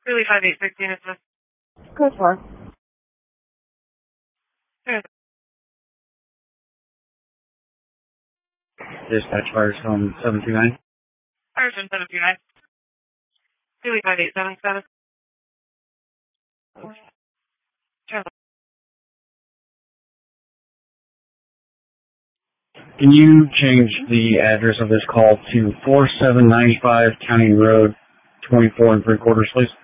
Philly 5816 is this. Go for. Dispatch Firestone 729. Firestone 729. Philly 587 status. Can you change the address of this call to 4795 County Road 24 3/4, please?